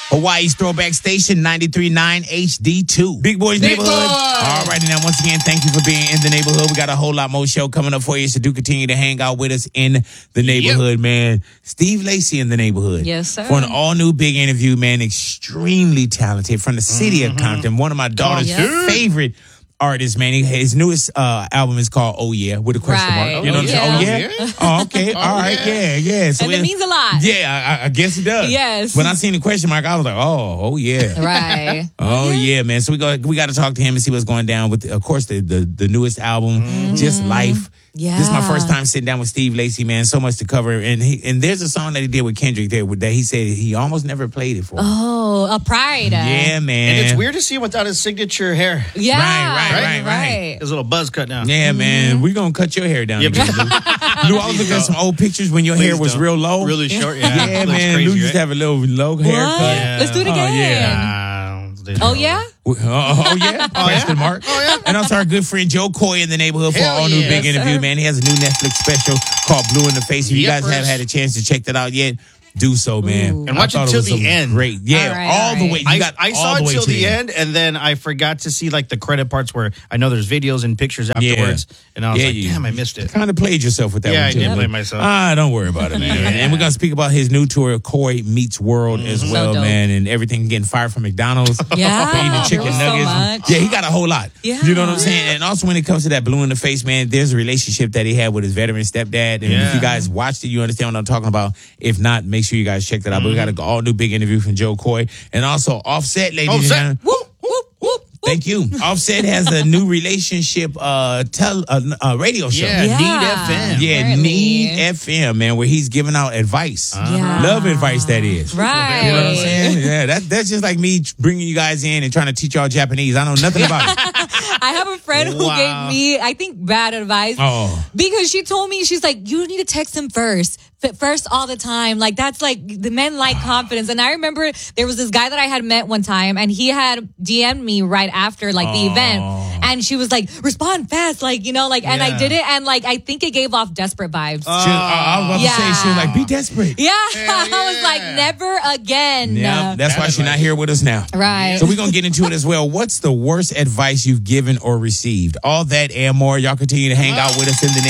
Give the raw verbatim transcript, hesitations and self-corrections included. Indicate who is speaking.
Speaker 1: Hawaii's throwback station, ninety-three point nine H D two. Big Boys
Speaker 2: Big
Speaker 1: Neighborhood.
Speaker 2: Boy.
Speaker 1: All right, and now once again, thank you for being in the neighborhood. We got a whole lot more show coming up for you, so do continue to hang out with us in the neighborhood, yep. man. Steve Lacy in the neighborhood.
Speaker 3: Yes, sir.
Speaker 1: For an all-new big interview, man. Extremely talented from the city mm-hmm. of Compton. One of my daughter's oh, yeah. favorite artist, man. He, his newest uh, album is called Oh Yeah, with a question
Speaker 3: right.
Speaker 1: mark. You know
Speaker 3: oh,
Speaker 1: what I'm
Speaker 3: yeah.
Speaker 1: saying? Oh Yeah? Oh, okay.
Speaker 2: oh,
Speaker 1: All right. Yeah, yeah. yeah. So
Speaker 3: and it, it means a lot.
Speaker 1: Yeah, I, I guess it does.
Speaker 3: Yes.
Speaker 1: When I seen the question mark, I was like, oh, oh yeah.
Speaker 3: Right.
Speaker 1: Oh yeah, man. So we go we got to talk to him and see what's going down with, of course, the the, the newest album, mm-hmm. Just Life.
Speaker 3: Yeah.
Speaker 1: This is my first time sitting down with Steve Lacy, man. So much to cover. And he, and there's a song that he did with Kendrick there that he said he almost never played it for.
Speaker 3: Oh, a Pride.
Speaker 1: Yeah, man.
Speaker 2: And it's weird to see him without his signature hair.
Speaker 3: Yeah.
Speaker 1: Right, right, right, right.
Speaker 2: His little buzz cut down.
Speaker 1: Yeah,
Speaker 3: mm-hmm.
Speaker 1: man. We're going to cut your hair down.
Speaker 2: Yep.
Speaker 1: Again, Lou. Lou, I was looking at some old pictures when your
Speaker 2: Please
Speaker 1: hair was
Speaker 2: don't.
Speaker 1: real low.
Speaker 2: Really short, yeah.
Speaker 1: Yeah,
Speaker 2: Looks
Speaker 1: man.
Speaker 2: crazy,
Speaker 1: Lou used to
Speaker 2: right?
Speaker 1: have a little low
Speaker 3: What?
Speaker 1: haircut.
Speaker 2: Yeah.
Speaker 3: Let's do it again.
Speaker 1: Oh, yeah.
Speaker 2: Uh,
Speaker 3: Oh, yeah?
Speaker 1: Uh, oh, yeah. Question mark.
Speaker 2: Oh, yeah.
Speaker 1: And also our good friend Joe Coy in the neighborhood for
Speaker 2: Hell
Speaker 1: our all new
Speaker 2: yeah.
Speaker 1: big
Speaker 3: Yes,
Speaker 1: interview,
Speaker 3: sir.
Speaker 1: man. He has a new Netflix special called Blue in the Face. If you
Speaker 2: Yep,
Speaker 1: guys haven't had a chance to check that out yet, do so, man.
Speaker 3: Ooh.
Speaker 2: And watch
Speaker 1: I
Speaker 2: it
Speaker 1: thought
Speaker 2: till
Speaker 1: was
Speaker 2: the
Speaker 1: some
Speaker 2: end.
Speaker 1: Great. Yeah,
Speaker 3: All right,
Speaker 1: all
Speaker 3: all
Speaker 1: the
Speaker 3: right.
Speaker 1: way. You
Speaker 2: I,
Speaker 1: got
Speaker 2: I
Speaker 1: all
Speaker 2: saw
Speaker 1: the
Speaker 2: it
Speaker 1: way
Speaker 2: till
Speaker 1: to
Speaker 2: the end, and then I forgot to see like the credit parts where I know there's videos and pictures afterwards, and I was
Speaker 1: Yeah,
Speaker 2: like,
Speaker 1: you-
Speaker 2: damn, I missed it.
Speaker 1: Kind of played yourself with that
Speaker 2: Yeah,
Speaker 1: one,
Speaker 2: I
Speaker 1: too.
Speaker 2: did
Speaker 1: but-
Speaker 2: play myself.
Speaker 1: Ah, don't worry about it, man.
Speaker 2: Yeah.
Speaker 1: And we're going to speak about his new tour, Coy Meets World, as
Speaker 3: So
Speaker 1: well,
Speaker 3: dope.
Speaker 1: man, and everything getting fired from McDonald's.
Speaker 3: Yeah.
Speaker 1: For eating the chicken
Speaker 3: There was so
Speaker 1: nuggets.
Speaker 3: much.
Speaker 1: Yeah, he got a whole lot.
Speaker 3: Yeah.
Speaker 1: You know what I'm saying? And also when it comes to that Blue in the Face, man, there's a relationship that he had with his veteran stepdad. And
Speaker 2: Yeah.
Speaker 1: if you guys watched it, you understand what I'm talking about. If not, make sure you guys check that out. But we got an all new big interview from Joe Coy. And also Offset, ladies and
Speaker 2: Offset.
Speaker 1: gentlemen.
Speaker 3: Whoop, whoop, whoop.
Speaker 1: Thank you. Offset has a new relationship uh, tel- uh, uh, radio show.
Speaker 2: Yeah,
Speaker 3: Yeah.
Speaker 2: Need F M.
Speaker 1: Yeah,
Speaker 3: Apparently.
Speaker 1: Need F M, man, where he's giving out advice.
Speaker 3: Yeah.
Speaker 1: Love advice, that is.
Speaker 3: Right.
Speaker 1: You know what I'm saying? Yeah, that, that's just like me bringing you guys in and trying to teach y'all Japanese. I know nothing about it.
Speaker 3: I have a friend who
Speaker 2: Wow.
Speaker 3: gave me, I think, bad advice.
Speaker 1: Oh.
Speaker 3: Because she told me, she's like, you need to text him first. F- First all the time. Like, that's like, the men like confidence. And I remember there was this guy that I had met one time, and he had D M'd me right after, like, the
Speaker 1: Oh.
Speaker 3: event. And she was like, respond fast. Like, you know, like, and I
Speaker 2: Yeah.
Speaker 3: did it. And, like, I think it gave off desperate vibes.
Speaker 1: She, I, I was about
Speaker 3: Yeah.
Speaker 1: to say, she was like, be desperate.
Speaker 3: yeah.
Speaker 2: Hell
Speaker 3: I was like,
Speaker 2: yeah.
Speaker 3: never again.
Speaker 1: Yeah, that's
Speaker 2: Bad
Speaker 1: why she's
Speaker 2: advice.
Speaker 1: not here with us now.
Speaker 3: Right.
Speaker 1: So we're going to get into it as well. What's the worst advice you've given or received? All that and more. Y'all continue to hang out with us in the